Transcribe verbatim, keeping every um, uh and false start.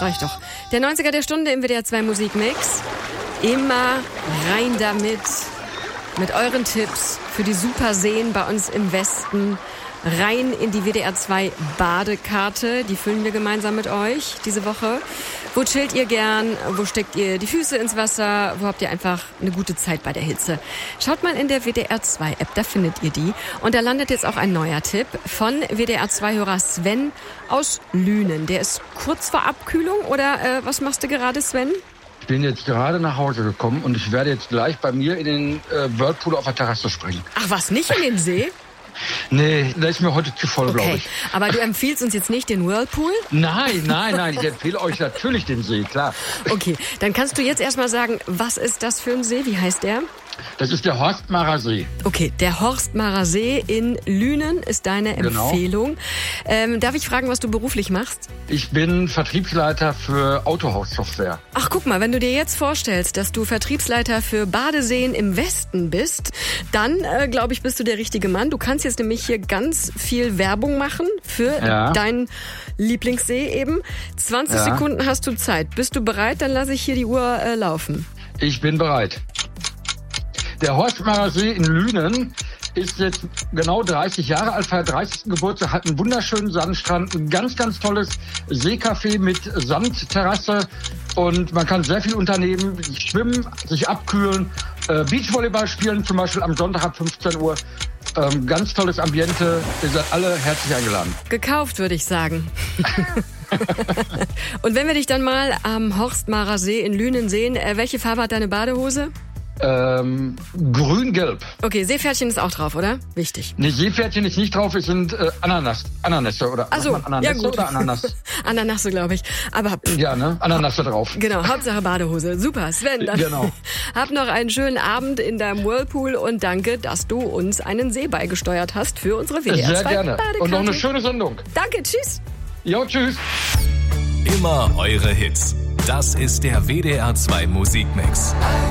reicht doch. Der neunziger der Stunde im W D R zwei Musikmix. Immer rein damit. Mit euren Tipps für die super Seen bei uns im Westen. Rein in die W D R zwei Badekarte. Die füllen wir gemeinsam mit euch diese Woche. Wo chillt ihr gern? Wo steckt ihr die Füße ins Wasser? Wo habt ihr einfach eine gute Zeit bei der Hitze? Schaut mal in der W D R zwei App, da findet ihr die. Und da landet jetzt auch ein neuer Tipp von W D R zwei Hörer Sven aus Lünen. Der ist kurz vor Abkühlung oder äh, was machst du gerade, Sven? Ich bin jetzt gerade nach Hause gekommen und ich werde jetzt gleich bei mir in den äh, Whirlpool auf der Terrasse springen. Ach was, nicht in den See? Nee, da ist mir heute zu voll, okay. glaube ich. Aber du empfiehlst uns jetzt nicht den Whirlpool? Nein, nein, nein, ich empfehle euch natürlich den See, klar. Okay, dann kannst du jetzt erstmal sagen, was ist das für ein See? Wie heißt der? Das ist der Horstmarer See. Okay, der Horstmarer See in Lünen ist deine Empfehlung. Genau. Ähm, darf ich fragen, was du beruflich machst? Ich bin Vertriebsleiter für Autohaussoftware. Ach, guck mal, wenn du dir jetzt vorstellst, dass du Vertriebsleiter für Badeseen im Westen bist, dann, äh, glaube ich, bist du der richtige Mann. Du kannst jetzt nämlich hier ganz viel Werbung machen für ja. deinen Lieblingssee eben. zwanzig ja. Sekunden hast du Zeit. Bist du bereit? Dann lasse ich hier die Uhr äh, laufen. Ich bin bereit. Der Horstmarer See in Lünen ist jetzt genau dreißig Jahre alt, feiert dreißigsten Geburtstag, hat einen wunderschönen Sandstrand, ein ganz, ganz tolles Seecafé mit Sandterrasse und man kann sehr viel unternehmen, schwimmen, sich abkühlen, äh, Beachvolleyball spielen, zum Beispiel am Sonntag ab fünfzehn Uhr. Ähm, ganz tolles Ambiente, ihr seid alle herzlich eingeladen. Gekauft, würde ich sagen. Und wenn wir dich dann mal am Horstmarer See in Lünen sehen, äh, welche Farbe hat deine Badehose? Ähm, grün-gelb. Okay, Seepferdchen ist auch drauf, oder? Wichtig. Nee, Seepferdchen ist nicht drauf, es sind äh, Ananas, Ananasse oder also, Ananas ja gut. oder Ananas? Ananasse, glaube ich. Aber ja, ne? Ananasse drauf. Genau, Hauptsache Badehose. Super, Sven. Dann genau. Hab noch einen schönen Abend in deinem Whirlpool und danke, dass du uns einen See beigesteuert hast für unsere W D R zwei Sehr gerne. Badekarte. Und noch eine schöne Sendung. Danke, tschüss. Jo, tschüss. Immer eure Hits. Das ist der W D R zwei Musikmix.